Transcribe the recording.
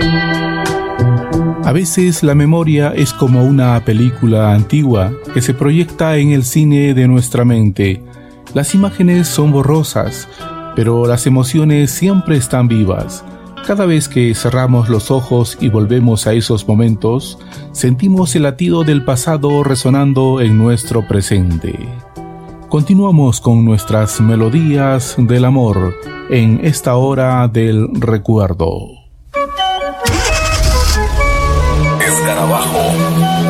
A veces la memoria es como una película antigua que se proyecta en el cine de nuestra mente. Las imágenes son borrosas, pero las emociones siempre están vivas. Cada vez que cerramos los ojos y volvemos a esos momentos, sentimos el latido del pasado resonando en nuestro presente. Continuamos con nuestras melodías del amor en esta hora del recuerdo.